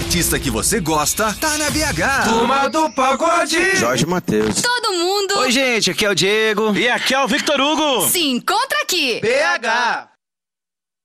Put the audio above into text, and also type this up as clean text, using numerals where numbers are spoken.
artista que você gosta tá na BH. Turma do Pagode. Jorge Mateus. Todo mundo Oi, gente, aqui é o Diego. E aqui é o Victor Hugo. se encontra aqui. BH.